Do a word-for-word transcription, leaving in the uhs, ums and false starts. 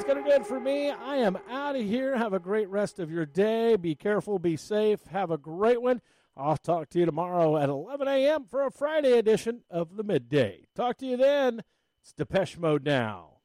that's going to do it for me. I am out of here. Have a great rest of your day. Be careful. Be safe. Have a great one. I'll talk to you tomorrow at eleven a.m. for a Friday edition of the Midday. Talk to you then. It's Depeche Mode now.